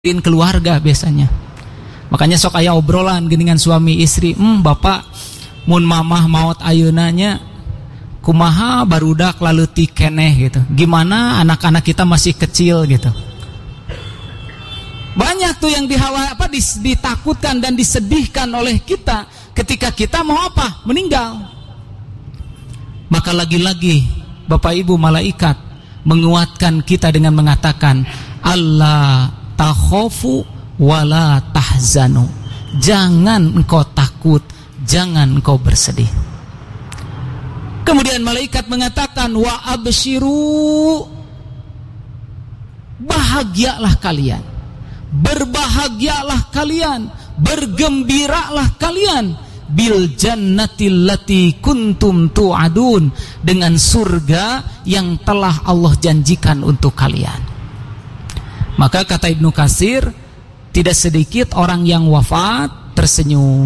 keluarga biasanya. Makanya sok aya obrolan geningan suami istri, bapak mun mamah maot ayeunanya kumaha barudak laleutik keneh gitu. Gimana anak-anak kita masih kecil gitu. Banyak tuh yang ditakutkan dan disedihkan oleh kita ketika kita mau apa? Meninggal. Maka lagi-lagi Bapak Ibu malaikat menguatkan kita dengan mengatakan, Allah takhofu wala tahzanu. Jangan engkau takut, jangan engkau bersedih. Kemudian malaikat mengatakan, wa absyiru, bahagialah kalian, berbahagialah kalian, bergembiralah kalian bil jannatil lati kuntum tu'adun, dengan surga yang telah Allah janjikan untuk kalian. Maka kata Ibnu Katsir, tidak sedikit orang yang wafat tersenyum,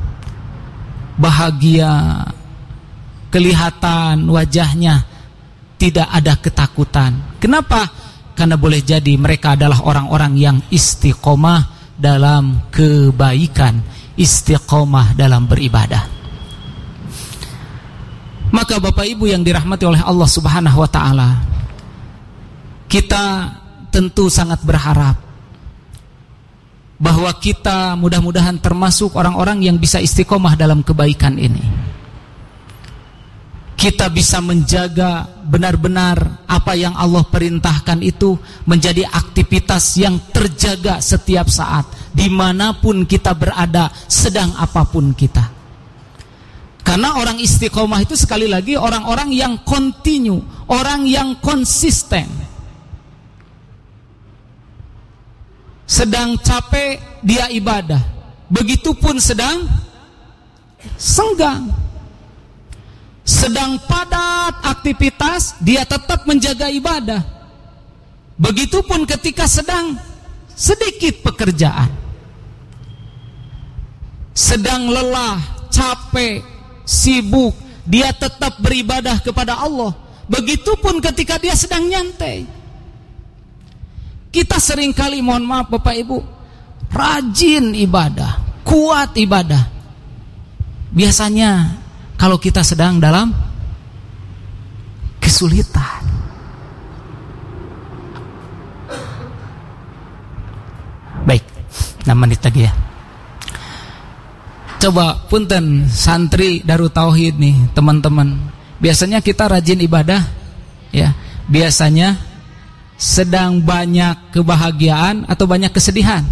bahagia, kelihatan wajahnya tidak ada ketakutan. Kenapa? Karena boleh jadi mereka adalah orang-orang yang istiqomah dalam kebaikan, istiqomah dalam beribadah. Maka Bapak Ibu yang dirahmati oleh Allah Subhanahu wa taala, kita tentu sangat berharap bahwa kita mudah-mudahan termasuk orang-orang yang bisa istiqomah dalam kebaikan ini. Kita bisa menjaga benar-benar apa yang Allah perintahkan itu menjadi aktivitas yang terjaga setiap saat, dimanapun kita berada, sedang apapun kita. Karena orang istiqomah itu sekali lagi orang-orang yang continue, orang yang konsisten. Sedang capek dia ibadah, begitupun sedang senggang. Sedang padat aktivitas, dia tetap menjaga ibadah. Begitupun ketika sedang sedikit pekerjaan. Sedang lelah, capek, sibuk, dia tetap beribadah kepada Allah. Begitupun ketika dia sedang nyantai. Kita seringkali, mohon maaf Bapak Ibu, rajin ibadah, kuat ibadah. Biasanya kalau kita sedang dalam kesulitan. Baik, 6 menit lagi ya. Coba punten santri Darut Tauhid nih teman-teman. Biasanya kita rajin ibadah ya. Biasanya sedang banyak kebahagiaan atau banyak kesedihan?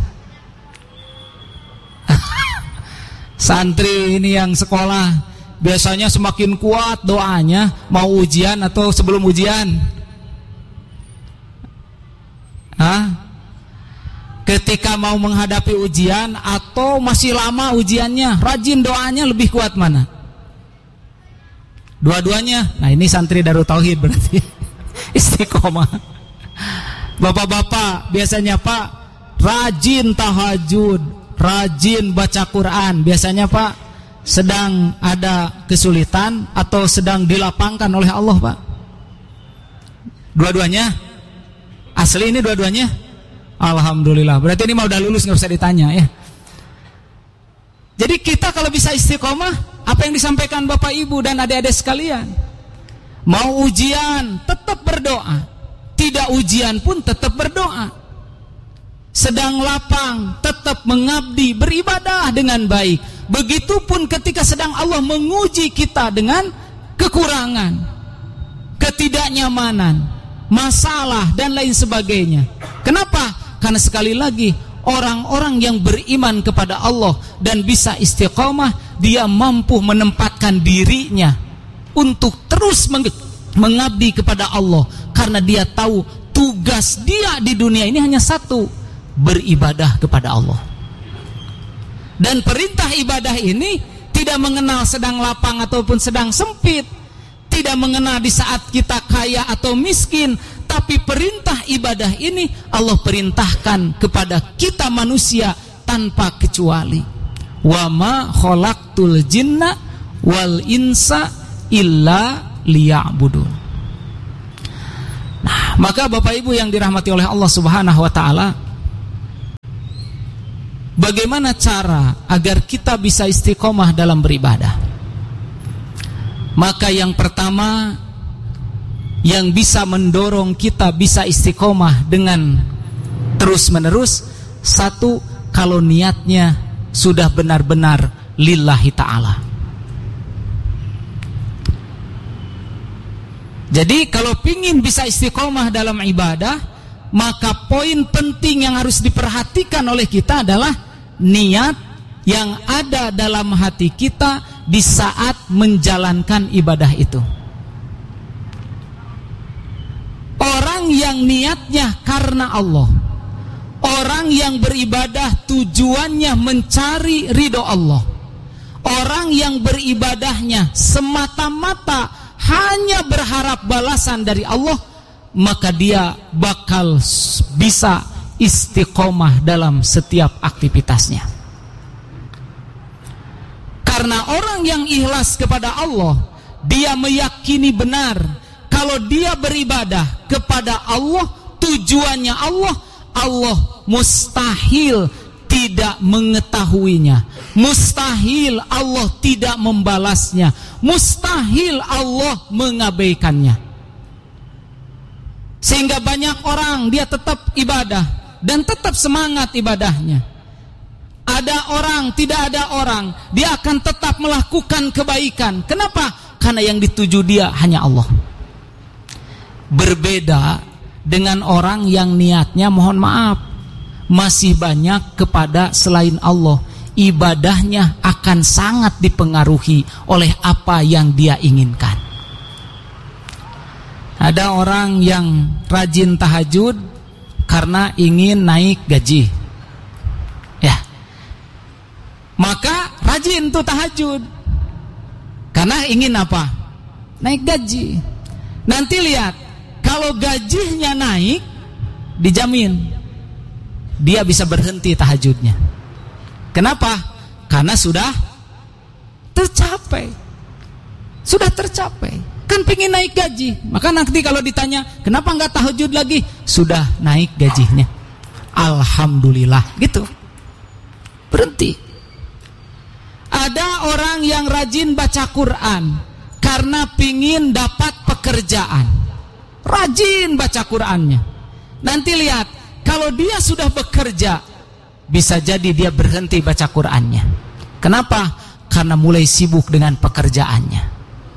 Santri ini yang sekolah biasanya semakin kuat doanya mau ujian atau sebelum ujian? Ketika mau menghadapi ujian atau masih lama ujiannya, rajin doanya lebih kuat mana? Dua-duanya. Nah ini santri Darut Tauhid berarti istiqomah. Bapak-bapak biasanya Pak rajin tahajud, rajin baca Quran. Biasanya Pak sedang ada kesulitan atau sedang dilapangkan oleh Allah Pak? Dua-duanya? Asli ini dua-duanya? Alhamdulillah. Berarti ini mau udah lulus, nggak usah ditanya ya. Jadi kita kalau bisa istiqomah, apa yang disampaikan Bapak Ibu dan adik-adik sekalian, mau ujian tetap berdoa, tidak ujian pun tetap berdoa. Sedang lapang tetap mengabdi, beribadah dengan baik. Begitupun ketika sedang Allah menguji kita dengan kekurangan, ketidaknyamanan, masalah dan lain sebagainya. Kenapa? Karena sekali lagi orang-orang yang beriman kepada Allah dan bisa istiqomah, dia mampu menempatkan dirinya untuk terus mengabdi kepada Allah. Karena dia tahu tugas dia di dunia ini hanya satu, beribadah kepada Allah. Dan perintah ibadah ini tidak mengenal sedang lapang ataupun sedang sempit, tidak mengenal di saat kita kaya atau miskin. Tapi perintah ibadah ini Allah perintahkan kepada kita manusia tanpa kecuali. Wa ma khalaqtul jinna wal insa illa liya'budun. Nah, maka Bapak Ibu yang dirahmati oleh Allah Subhanahu wa taala, bagaimana cara agar kita bisa istiqomah dalam beribadah? Maka yang pertama yang bisa mendorong kita bisa istiqomah dengan terus-menerus, satu, kalau niatnya sudah benar-benar lillahi ta'ala. Jadi kalau pingin bisa istiqomah dalam ibadah, maka poin penting yang harus diperhatikan oleh kita adalah niat yang ada dalam hati kita di saat menjalankan ibadah itu. Orang yang niatnya karena Allah, orang yang beribadah tujuannya mencari ridho Allah, orang yang beribadahnya semata-mata hanya berharap balasan dari Allah, maka dia bakal bisa istiqomah dalam setiap aktivitasnya. Karena orang yang ikhlas kepada Allah, dia meyakini benar kalau dia beribadah kepada Allah, tujuannya Allah, Allah mustahil tidak mengetahuinya, mustahil Allah tidak membalasnya, mustahil Allah mengabaikannya. Sehingga banyak orang dia tetap ibadah dan tetap semangat ibadahnya. Ada orang, tidak ada orang, dia akan tetap melakukan kebaikan. Kenapa? Karena yang dituju dia hanya Allah. Berbeda dengan orang yang niatnya, mohon maaf, masih banyak kepada selain Allah. Ibadahnya akan sangat dipengaruhi oleh apa yang dia inginkan. Ada orang yang rajin tahajud karena ingin naik gaji, ya, maka rajin tuh tahajud karena ingin apa? Naik gaji. Nanti lihat, kalau gajinya naik, dijamin dia bisa berhenti tahajudnya. Kenapa? Karena sudah tercapai. Sudah tercapai. Kan pingin naik gaji. Maka nanti kalau ditanya, kenapa enggak tahajud lagi? Sudah naik gajinya. Alhamdulillah, gitu. Berhenti. Ada orang yang rajin baca Quran karena pingin dapat pekerjaan. Rajin baca Qurannya. Nanti lihat, kalau dia sudah bekerja, bisa jadi dia berhenti baca Qurannya. Kenapa? Karena mulai sibuk dengan pekerjaannya.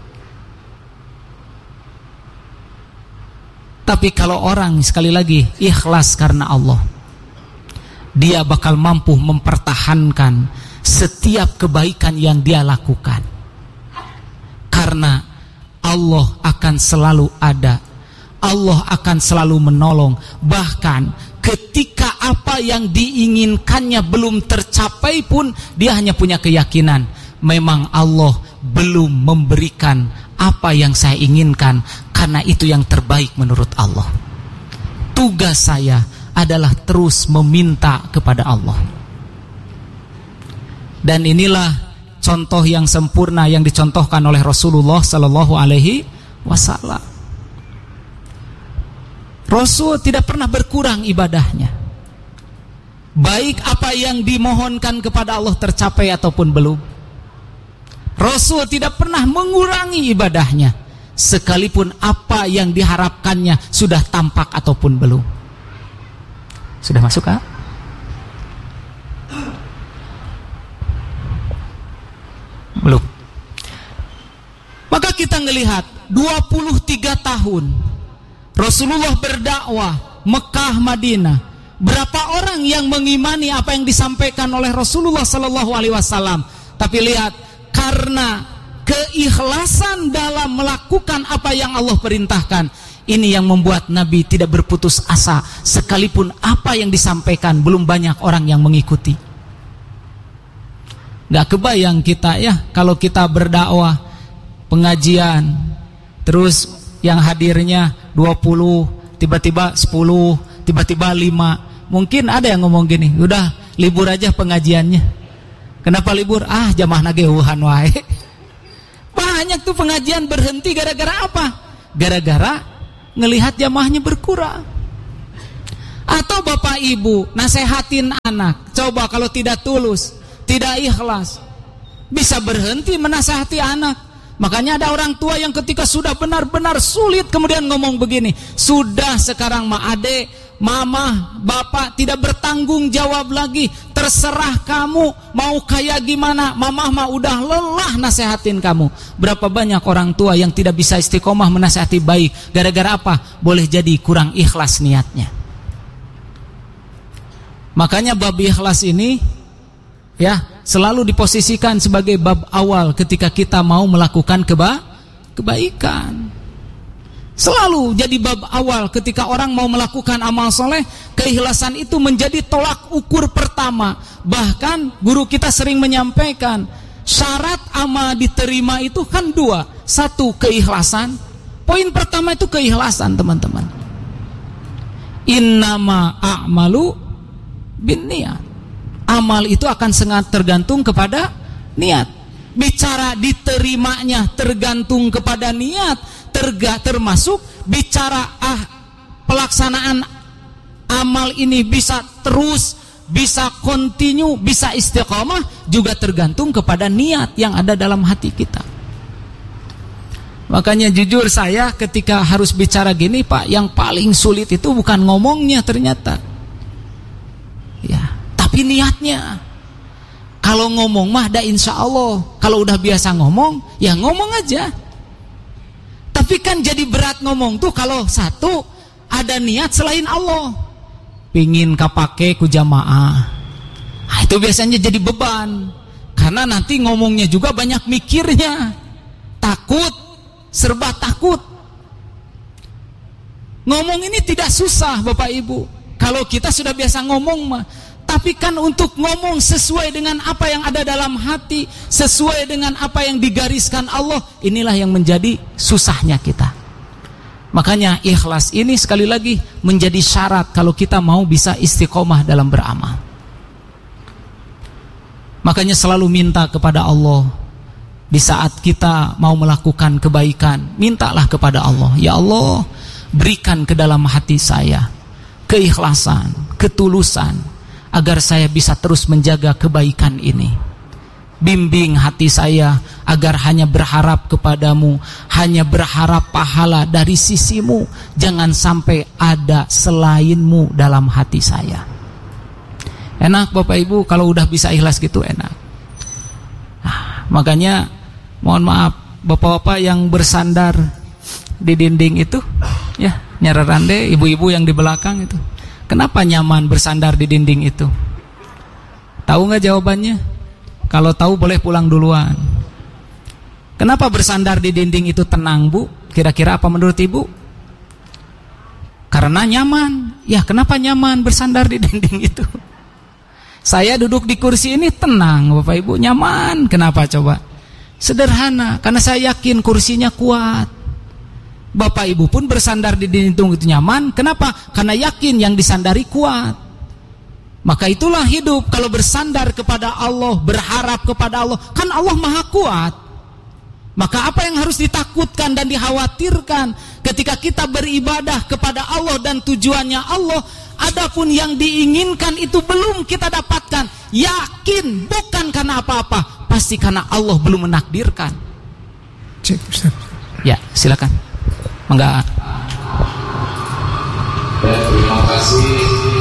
Tapi kalau orang, sekali lagi, ikhlas karena Allah, dia bakal mampu mempertahankan setiap kebaikan yang dia lakukan. Karena Allah akan selalu ada, Allah akan selalu menolong. Bahkan ketika apa yang diinginkannya belum tercapai pun, dia hanya punya keyakinan, memang Allah belum memberikan apa yang saya inginkan, karena itu yang terbaik menurut Allah. Tugas saya adalah terus meminta kepada Allah. Dan inilah contoh yang sempurna yang dicontohkan oleh Rasulullah sallallahu alaihi wasallam. Rasul tidak pernah berkurang ibadahnya. Baik apa yang dimohonkan kepada Allah tercapai ataupun belum. Rasul tidak pernah mengurangi ibadahnya, sekalipun apa yang diharapkannya sudah tampak ataupun belum. Sudah masuk kah? Belum. Maka kita melihat 23 tahun Rasulullah berdakwah Mekah Madinah. Berapa orang yang mengimani apa yang disampaikan oleh Rasulullah sallallahu alaihi wasallam? Tapi lihat, karena keikhlasan dalam melakukan apa yang Allah perintahkan, ini yang membuat Nabi tidak berputus asa, sekalipun apa yang disampaikan belum banyak orang yang mengikuti. Gak kebayang kita ya, kalau kita berdakwah, pengajian, terus yang hadirnya 20, tiba-tiba 10, tiba-tiba 5. Mungkin ada yang ngomong gini, udah libur aja pengajiannya. Kenapa libur? Jamaah nage wuhan wae. Banyak tuh pengajian berhenti gara-gara apa? Gara-gara ngelihat jamaahnya berkurang. Atau bapak ibu nasehatin anak, coba kalau tidak tulus, tidak ikhlas, bisa berhenti menasehati anak. Makanya ada orang tua yang ketika sudah benar-benar sulit kemudian ngomong begini, sudah sekarang ade, mama, bapak tidak bertanggung jawab lagi, terserah kamu mau kayak gimana, mama mah udah lelah nasehatin kamu. Berapa banyak orang tua yang tidak bisa istiqomah menasehati baik, gara-gara apa? Boleh jadi kurang ikhlas niatnya. Makanya bab ikhlas ini ya selalu diposisikan sebagai bab awal ketika kita mau melakukan kebaikan. Selalu jadi bab awal ketika orang mau melakukan amal soleh, keikhlasan itu menjadi tolak ukur pertama. Bahkan guru kita sering menyampaikan, syarat amal diterima itu kan dua. Satu, keikhlasan. Poin pertama itu keikhlasan, teman-teman. Innama a'malu bin niat. Amal itu akan sangat tergantung kepada niat. Bicara diterimanya tergantung kepada niat, termasuk bicara pelaksanaan amal ini bisa terus, bisa continue, bisa istiqomah, juga tergantung kepada niat yang ada dalam hati kita. Makanya jujur saya ketika harus bicara gini, Pak, yang paling sulit itu bukan ngomongnya ternyata, ya, tapi niatnya. Kalau ngomong mah dah insya Allah, kalau udah biasa ngomong, ya ngomong aja. Tapi kan jadi berat ngomong tuh kalau satu, ada niat selain Allah, pingin kapake ku jamaah. Nah, itu biasanya jadi beban, karena nanti ngomongnya juga banyak mikirnya, takut, serba takut. Ngomong ini tidak susah Bapak Ibu, kalau kita sudah biasa ngomong mah. Tapi kan untuk ngomong sesuai dengan apa yang ada dalam hati, sesuai dengan apa yang digariskan Allah, inilah yang menjadi susahnya kita. Makanya ikhlas ini sekali lagi menjadi syarat kalau kita mau bisa istiqomah dalam beramal. Makanya selalu minta kepada Allah. Di saat kita mau melakukan kebaikan, mintalah kepada Allah, ya Allah, berikan ke dalam hati saya keikhlasan, ketulusan, agar saya bisa terus menjaga kebaikan ini. Bimbing hati saya agar hanya berharap kepadamu, hanya berharap pahala dari sisimu, jangan sampai ada selainmu dalam hati saya. Enak Bapak Ibu kalau udah bisa ikhlas gitu, enak. Makanya mohon maaf bapak-bapak yang bersandar di dinding itu, ya, nyararande, ibu-ibu yang di belakang itu, kenapa nyaman bersandar di dinding itu? Tahu nggak jawabannya? Kalau tahu boleh pulang duluan. Kenapa bersandar di dinding itu tenang, Bu? Kira-kira apa menurut Ibu? Karena nyaman. Ya, kenapa nyaman bersandar di dinding itu? Saya duduk di kursi ini tenang, Bapak Ibu, nyaman. Kenapa coba? Sederhana, karena saya yakin kursinya kuat. Bapak Ibu pun bersandar di dinding itu nyaman. Kenapa? Karena yakin yang disandari kuat. Maka itulah hidup. Kalau bersandar kepada Allah, berharap kepada Allah, kan Allah maha kuat. Maka apa yang harus ditakutkan dan dikhawatirkan ketika kita beribadah kepada Allah dan tujuannya Allah, adapun yang diinginkan itu belum kita dapatkan, yakin bukan karena apa-apa, pasti karena Allah belum menakdirkan. Cek, Ustaz. Ya, silakan. Enggak. Terima kasih.